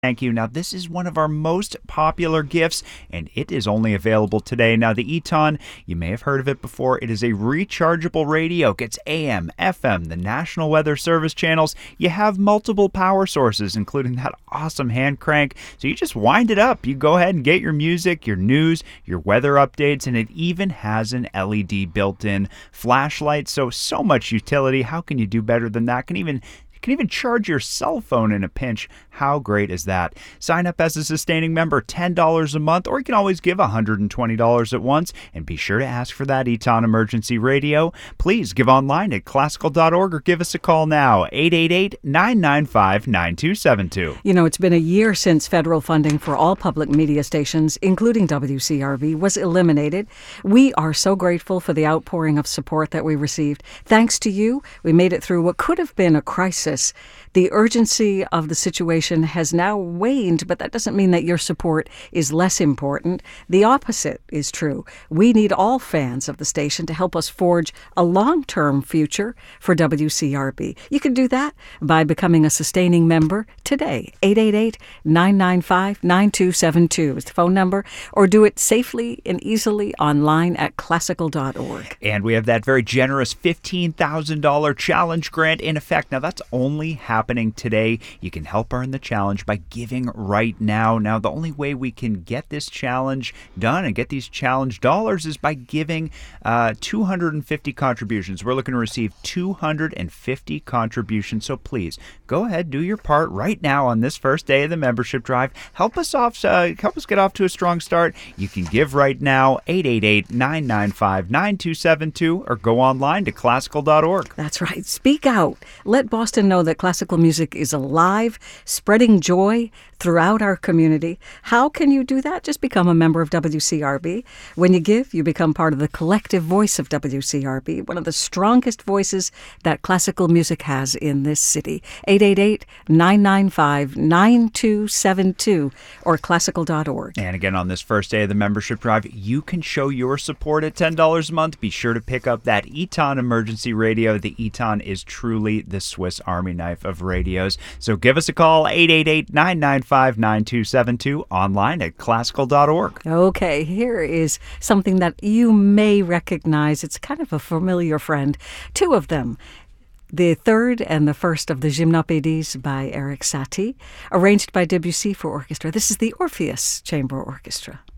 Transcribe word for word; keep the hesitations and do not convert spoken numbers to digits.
Thank you. Now, this is one of our most popular gifts, and it is only available today. Now, the Eton, you may have heard of it before. It is a rechargeable radio. It gets A M, F M, the National Weather Service channels. You have multiple power sources, including that awesome hand crank. So you just wind it up. You go ahead and get your music, your news, your weather updates, and it even has an L E D built-in flashlight. So, so much utility. How can you do better than that? Can even can even charge your cell phone in a pinch. How great is that? Sign up as a sustaining member, ten dollars a month, or you can always give one hundred twenty dollars at once. And be sure to ask for that Eton Emergency Radio. Please give online at classical dot org or give us a call now, eight eight eight, nine nine five, nine two seven two. You know, it's been a year since federal funding for all public media stations, including W C R B, was eliminated. We are so grateful for the outpouring of support that we received. Thanks to you, we made it through what could have been a crisis. The urgency of the situation has now waned, but that doesn't mean that your support is less important. The opposite is true. We need all fans of the station to help us forge a long-term future for W C R B. You can do that by becoming a sustaining member today. eight eight eight, nine nine five, nine two seven two is the phone number, or do it safely and easily online at classical dot org. And we have that very generous fifteen thousand dollars challenge grant in effect. Now, that's only happening today. You can help earn the challenge by giving right now. Now, the only way we can get this challenge done and get these challenge dollars is by giving uh, two hundred fifty contributions. We're looking to receive two hundred fifty contributions. So please go ahead, do your part right now on this first day of the membership drive. Help us off. Uh, help us get off to a strong start. You can give right now, eight eight eight, nine nine five, nine two seven two, or go online to classical dot org. That's right. Speak out. Let Boston know that classical music is alive, spreading joy throughout our community. How can you do that? Just become a member of W C R B. When you give, you become part of the collective voice of W C R B, one of the strongest voices that classical music has in this city. eight eight eight, nine nine five, nine two seven two or classical dot org. And again, on this first day of the membership drive, you can show your support at ten dollars a month. Be sure to pick up that Eton Emergency Radio. The Eton is truly the Swiss Army knife of radios. So give us a call, eight eight eight, nine nine five, nine two seven two, online at classical dot org. Okay, here is something that you may recognize. It's kind of a familiar friend. Two of them. The third and the first of the Gymnopédies by Erik Satie, arranged by Debussy for orchestra. This is the Orpheus Chamber Orchestra.